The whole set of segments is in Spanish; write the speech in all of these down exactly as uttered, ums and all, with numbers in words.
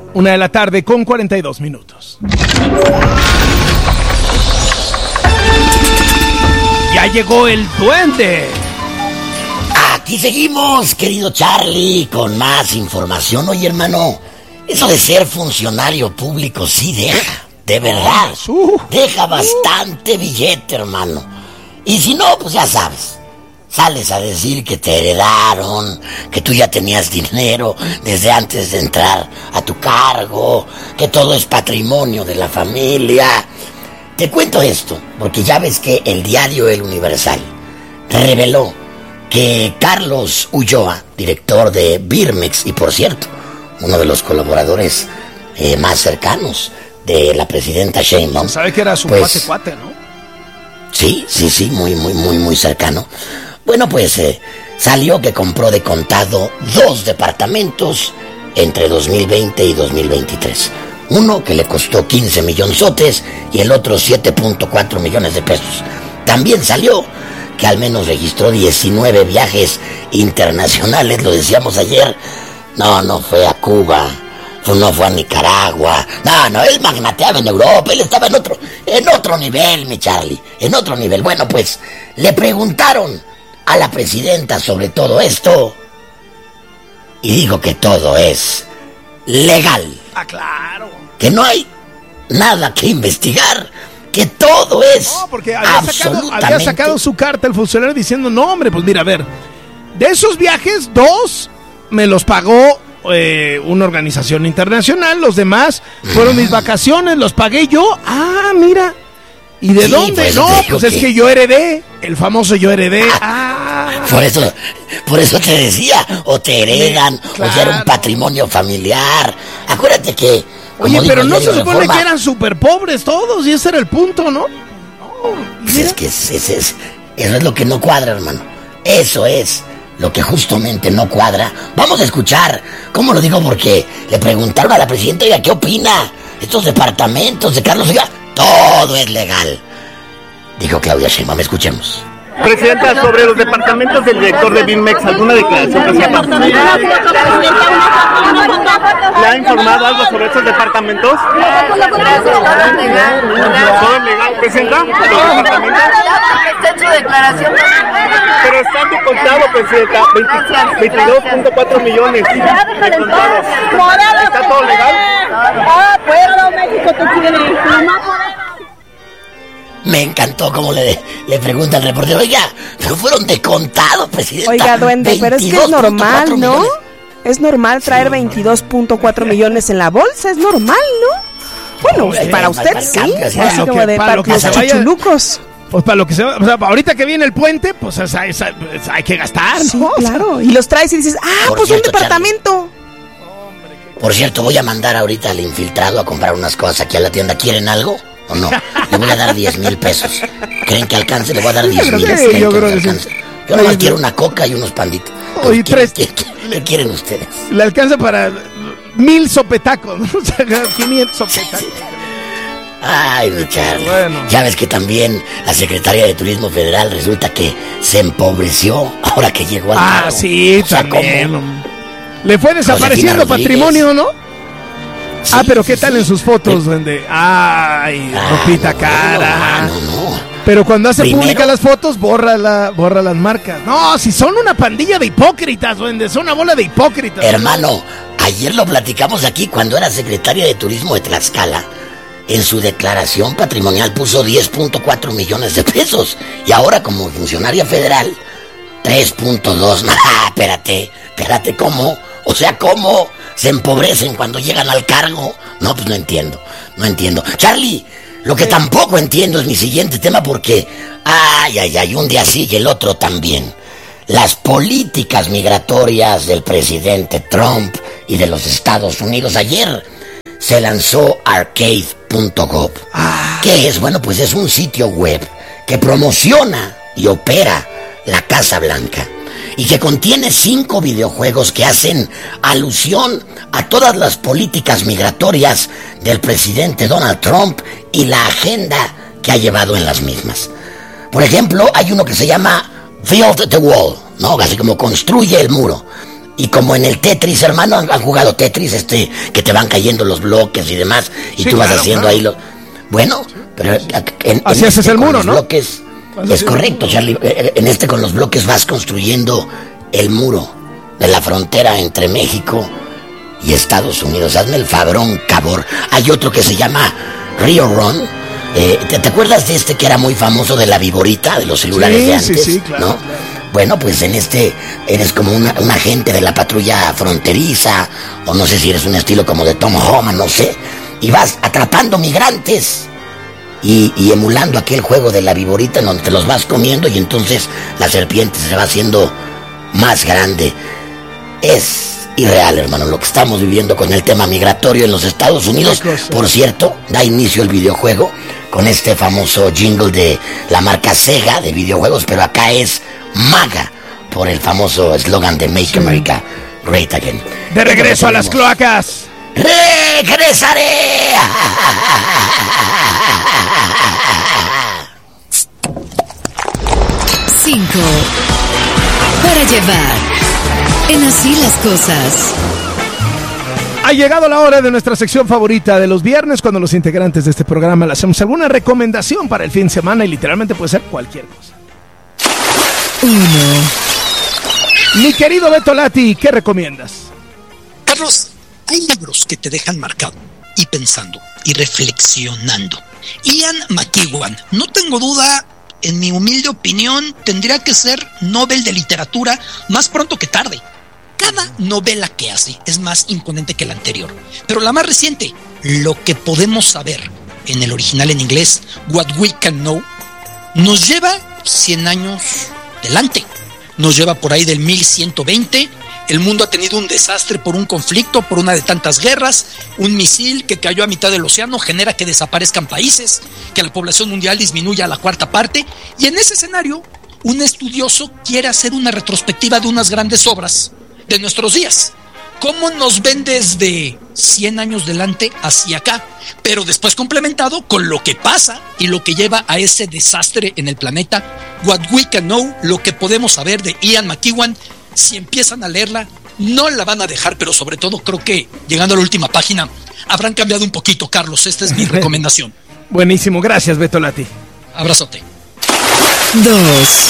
Una de la tarde con cuarenta y dos minutos. Ya llegó el duende. Aquí seguimos, querido Charlie, con más información. Oye, hermano, eso de ser funcionario público sí deja, de verdad. Deja bastante billete, hermano. Y si no, pues ya sabes, sales a decir que te heredaron, que tú ya tenías dinero desde antes de entrar a tu cargo, que todo es patrimonio de la familia. Te cuento esto, porque ya ves que el diario El Universal reveló que Carlos Ulloa, director de Birmex, y por cierto, uno de los colaboradores eh, más cercanos de la presidenta Sheinbaum. Se sabe que era su pues, cuate cuate, ¿no? Sí, sí, sí, muy, muy, muy, muy cercano. Bueno, pues eh, salió que compró de contado dos departamentos entre dos mil veinte y dos mil veintitrés. Uno que le costó quince millonzotes y el otro siete punto cuatro millones de pesos. También salió que al menos registró diecinueve viajes internacionales, lo decíamos ayer. No, no fue a Cuba, no fue a Nicaragua. No, no, él magnateaba en Europa, él estaba en otro, en otro nivel, mi Charlie, en otro nivel. Bueno, pues le preguntaron a la presidenta sobre todo esto y dijo que todo es legal. Ah, claro. Que no hay nada que investigar, que todo es no, porque había absolutamente... Sacado, había sacado su carta el funcionario diciendo, no, hombre, pues mira, a ver, de esos viajes, dos me los pagó eh, una organización internacional, los demás fueron mis vacaciones, los pagué yo. Ah, mira. ¿Y de sí, dónde? No, pues que... es que yo heredé, el famoso yo heredé. Ah, ah. Por eso, por eso te decía, o te heredan, claro, o ya era un patrimonio familiar. Acuérdate que... Oye, pero no se supone Reforma, que eran súper pobres todos, y ese era el punto, ¿no? No, pues es que es, es, es, eso es lo que no cuadra, hermano. Eso es lo que justamente no cuadra. Vamos a escuchar, ¿cómo lo digo? Porque le preguntaron a la presidenta, oiga, ¿qué opina? Estos departamentos de Carlos, oiga, todo es legal. Dijo Claudia Sheinbaum, escuchemos. Presidenta, sobre los departamentos del director de Birmex, ¿alguna declaración reciente? ¿Le ha informado algo sobre estos departamentos? ¿Todo es legal, Presidenta? ¿Los departamentos? Está en su declaración. Pero están de contado, Presidenta, veintidós punto cuatro millones de contados. ¿Está todo legal? Ah, pueblo, México, tú quieres. Me encantó como le, le pregunta al reportero, oiga, pero fueron de contado, presidenta. Oiga, duende, pero es que es normal, ¿no? Millones. Es normal traer veintidós punto cuatro millones en la bolsa, es normal, ¿no? Bueno, no, para usted para sí, así para como que, de para los chuchulucos. Pues para lo que se va, o sea, ahorita que viene el puente, pues es, es, es, hay que gastar, sí, ¿no? Claro, y los traes y dices, ah, Por pues cierto, un departamento. Charlie, por cierto, voy a mandar ahorita al infiltrado a comprar unas cosas aquí a la tienda. ¿Quieren algo? ¿O no? Le voy a dar diez mil pesos. ¿Creen que alcance? Le voy a dar diez mil. Sí, yo creo que sí. Yo nomás quiero una coca y unos panditos. Oye, tres. ¿Qué, qué, qué quieren ustedes? Le alcanza para mil sopetacos, ¿no? O sea, quinientos sopetacos. Sí. Ay, mi Charlie. Bueno. Ya ves que también la Secretaría de Turismo Federal resulta que se empobreció ahora que llegó al Ah, cargo. sí, o sea, también. ¿Cómo? Le fue desapareciendo patrimonio, ¿no? Sí, ah, pero ¿qué sí, tal sí. en sus fotos, donde ay, ah, ropita no, cara? No, no, no. Pero cuando hace Primero, pública las fotos, borra la, borra las marcas. No, si son una pandilla de hipócritas, duende, son una bola de hipócritas. Hermano, ayer lo platicamos aquí cuando era secretaria de Turismo de Tlaxcala. En su declaración patrimonial puso diez punto cuatro millones de pesos. Y ahora como funcionaria federal, tres punto dos. Ah, espérate, espérate, ¿cómo? O sea, ¿cómo se empobrecen cuando llegan al cargo? No, pues no entiendo, no entiendo. Charlie, lo que tampoco entiendo es mi siguiente tema porque, ay, ay, ay, un día sí y el otro también. Las políticas migratorias del presidente Trump y de los Estados Unidos. Ayer se lanzó arcade punto gov. Ah. ¿Qué es? Bueno, pues es un sitio web que promociona y opera la Casa Blanca y que contiene cinco videojuegos que hacen alusión a todas las políticas migratorias del presidente Donald Trump y la agenda que ha llevado en las mismas. Por ejemplo, hay uno que se llama Build the Wall, ¿no? Así como construye el muro. Y como en el Tetris, hermano, han, han jugado Tetris, este, que te van cayendo los bloques y demás, y sí, tú vas claro, haciendo claro. ahí lo... Bueno, pero en, en así este, haces el muro, ¿no? Bloques, es correcto, Charlie. En este con los bloques vas construyendo el muro de la frontera entre México y Estados Unidos. Hazme el fabrón, cabor. Hay otro que se llama Rio Run. Eh, ¿te, ¿Te acuerdas de este que era muy famoso de la viborita, de los celulares sí, de antes? Sí, sí, claro, ¿no? Claro. Bueno, pues en este eres como una, un agente de la patrulla fronteriza, o no sé si eres un estilo como de Tom Homan, no sé, y vas atrapando migrantes y, y emulando aquel juego de la viborita en donde te los vas comiendo y entonces la serpiente se va haciendo más grande. Es irreal, hermano, lo que estamos viviendo con el tema migratorio en los Estados Unidos. Por cierto, da inicio el videojuego con este famoso jingle de la marca Sega de videojuegos, pero acá es MAGA, por el famoso eslogan de Make sí. America Great Again. De regreso a las cloacas. ¡Regresaré! Cinco. Para llevar. En Así las Cosas. Ha llegado la hora de nuestra sección favorita de los viernes, cuando los integrantes de este programa le hacemos alguna recomendación para el fin de semana, y literalmente puede ser cualquier cosa. Uno. Mi querido Beto Lati, ¿qué recomiendas? Carlos, hay libros que te dejan marcado y pensando y reflexionando. Ian McEwan, no tengo duda, en mi humilde opinión, tendría que ser Nobel de Literatura más pronto que tarde. Cada novela que hace es más imponente que la anterior, pero la más reciente, Lo que podemos saber, en el original en inglés, What We Can Know, nos lleva cien años delante. Nos lleva por ahí del mil ciento veinte. El mundo ha tenido un desastre por un conflicto, por una de tantas guerras. Un misil que cayó a mitad del océano genera que desaparezcan países, que la población mundial disminuya a la cuarta parte. Y en ese escenario, un estudioso quiere hacer una retrospectiva de unas grandes obras de nuestros días. ¿Cómo nos ven desde cien años delante hacia acá? Pero después complementado con lo que pasa y lo que lleva a ese desastre en el planeta. What We Can Know, lo que podemos saber, de Ian McEwan. Si empiezan a leerla, no la van a dejar, pero sobre todo creo que llegando a la última página habrán cambiado un poquito, Carlos. Esta es mi recomendación. Buenísimo, gracias, Beto Lati. Abrazote. Dos.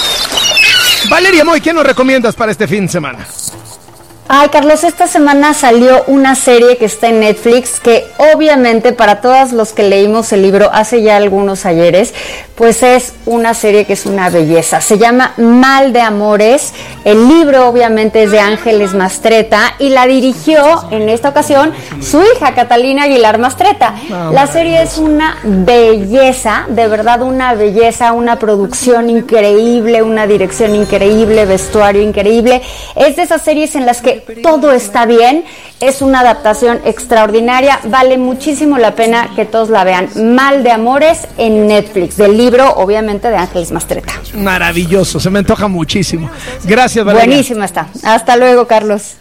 Valeria Moy, ¿qué nos recomiendas para este fin de semana? Ay, Carlos, esta semana salió una serie que está en Netflix que obviamente para todos los que leímos el libro hace ya algunos ayeres, pues es una serie que es una belleza. Se llama Mal de Amores. El libro obviamente es de Ángeles Mastretta y la dirigió en esta ocasión su hija Catalina Aguilar Mastretta. La serie es una belleza, de verdad una belleza, una producción increíble, una dirección increíble, vestuario increíble. Es de esas series en las que todo está bien, es una adaptación extraordinaria, vale muchísimo la pena que todos la vean. Mal de Amores en Netflix, del libro obviamente de Ángeles Mastretta. Maravilloso, se me antoja muchísimo. Gracias, Valeria. Buenísima está. Hasta luego, Carlos.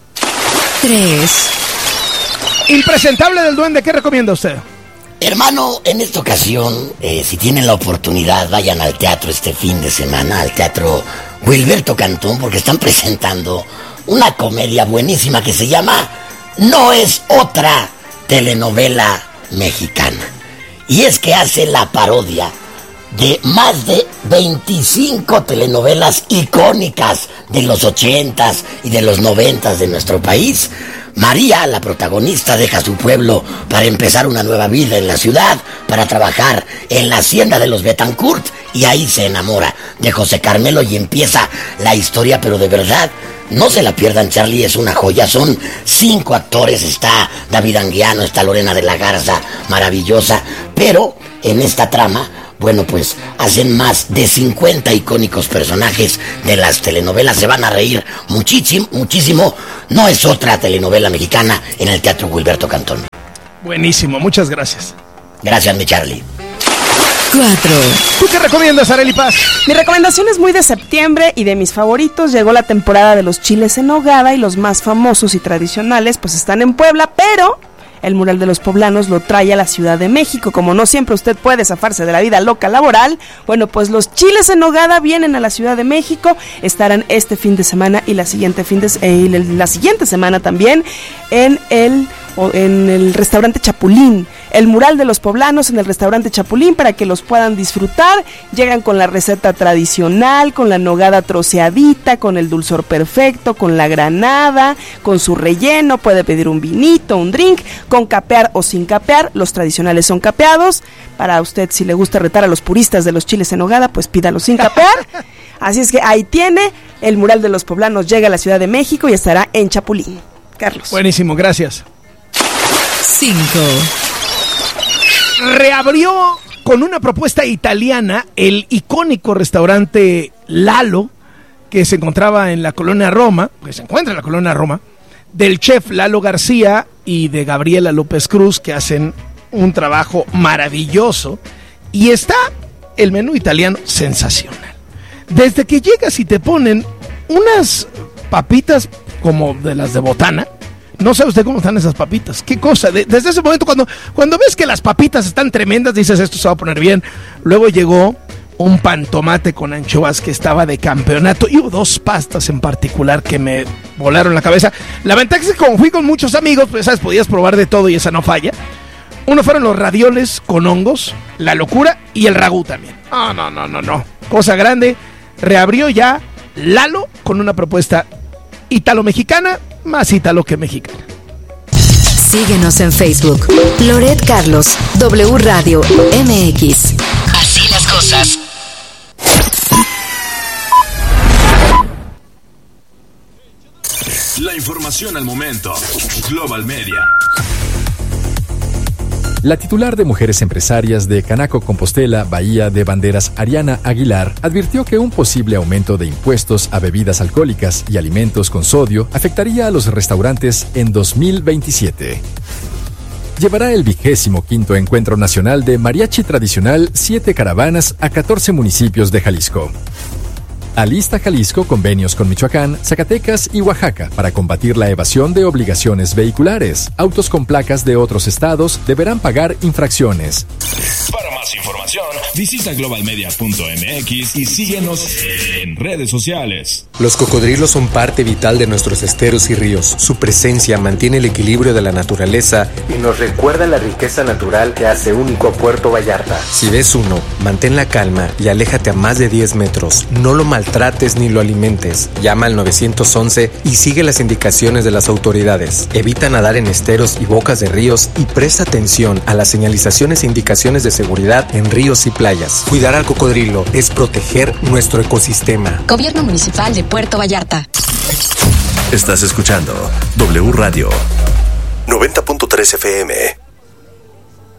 Tres. Impresentable del Duende, ¿qué recomienda usted? Hermano, en esta ocasión, eh, si tienen la oportunidad, vayan al teatro este fin de semana, al Teatro Wilberto Cantón, porque están presentando una comedia buenísima que se llama No es otra telenovela mexicana. Y es que hace la parodia de más de veinticinco telenovelas icónicas de los ochentas y de los noventas de nuestro país. María, la protagonista, deja su pueblo para empezar una nueva vida en la ciudad, para trabajar en la hacienda de los Betancourt, y ahí se enamora de José Carmelo y empieza la historia, pero de verdad, no se la pierdan, Charlie, es una joya. Son cinco actores, está David Anguiano, está Lorena de la Garza, maravillosa, pero en esta trama, bueno, pues hacen más de cincuenta icónicos personajes de las telenovelas. Se van a reír muchísimo, muchísimo. No es otra telenovela mexicana en el Teatro Wilberto Cantón. Buenísimo, muchas gracias. Gracias, mi Charlie. Cuatro. ¿Tú qué recomiendas, Arely Paz? Mi recomendación es muy de septiembre y de mis favoritos. Llegó la temporada de los chiles en nogada y los más famosos y tradicionales pues están en Puebla, pero el mural de los poblanos lo trae a la Ciudad de México. Como no siempre usted puede zafarse de la vida loca laboral, bueno, pues los chiles en nogada vienen a la Ciudad de México, estarán este fin de semana y la siguiente fin de eh, la siguiente semana también en el en el restaurante Chapulín. El mural de los poblanos en el restaurante Chapulín para que los puedan disfrutar. Llegan con la receta tradicional, con la nogada troceadita, con el dulzor perfecto, con la granada, con su relleno. Puede pedir un vinito, un drink, con capear o sin capear. Los tradicionales son capeados. Para usted, si le gusta retar a los puristas de los chiles en nogada, pues pídalo sin capear. Así es que ahí tiene, el mural de los poblanos llega a la Ciudad de México y estará en Chapulín. Carlos. Buenísimo, gracias. cinco. Reabrió con una propuesta italiana el icónico restaurante Lalo, que se encontraba en la colonia Roma, que se encuentra en la colonia Roma, del chef Lalo García y de Gabriela López Cruz, que hacen un trabajo maravilloso. Y está el menú italiano sensacional. Desde que llegas y te ponen unas papitas como de las de botana. No sabe usted cómo están esas papitas. Qué cosa. De, desde ese momento, cuando, cuando ves que las papitas están tremendas, dices, esto se va a poner bien. Luego llegó un pan tomate con anchoas que estaba de campeonato. Y hubo dos pastas en particular que me volaron la cabeza. La ventaja es que como fui con muchos amigos, pues sabes, podías probar de todo y esa no falla. Uno fueron los ravioles con hongos, la locura y el ragú también. No, no, no, no, no. Cosa grande. Reabrió ya Lalo con una propuesta italo-mexicana, más italo que mexicana. Síguenos en Facebook. Loret Carlos, W Radio M X. Así las cosas. La información al momento. Global Media. La titular de Mujeres Empresarias de Canaco Compostela, Bahía de Banderas, Ariana Aguilar, advirtió que un posible aumento de impuestos a bebidas alcohólicas y alimentos con sodio afectaría a los restaurantes en dos mil veintisiete. Llevará el vigésimo quinto Encuentro Nacional de Mariachi Tradicional Siete Caravanas a catorce municipios de Jalisco. Alista Jalisco convenios con Michoacán, Zacatecas y Oaxaca para combatir la evasión de obligaciones vehiculares. Autos con placas de otros estados deberán pagar infracciones. Para más información, visita global media punto m x y síguenos en redes sociales. Los cocodrilos son parte vital de nuestros esteros y ríos. Su presencia mantiene el equilibrio de la naturaleza y nos recuerda la riqueza natural que hace único a Puerto Vallarta. Si ves uno, mantén la calma y aléjate a más de diez metros. No lo maltrates ni lo alimentes. Llama al nueve once y sigue las indicaciones de las autoridades. Evita nadar en esteros y bocas de ríos y presta atención a las señalizaciones e indicaciones de seguridad en ríos y playas. Cuidar al cocodrilo es proteger nuestro ecosistema. Gobierno Municipal de Puerto Vallarta. Estás escuchando W Radio noventa punto tres F M.